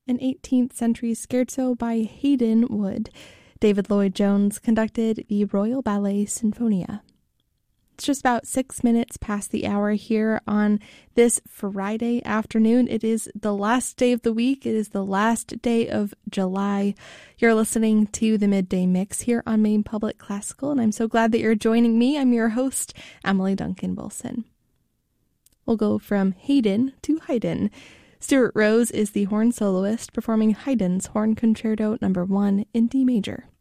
an 18th century scherzo by Haydn Wood. David Lloyd Jones conducted the Royal Ballet Sinfonia. It's just about 6 minutes past the hour here on this Friday afternoon. It is the last day of the week. It is the last day of July. You're listening to the Midday Mix here on Maine Public Classical, and I'm so glad that you're joining me. I'm your host, Emily Duncan Wilson. We'll go from Haydn to Haydn. Stuart Rose is the horn soloist performing Haydn's Horn Concerto No. 1 in D major.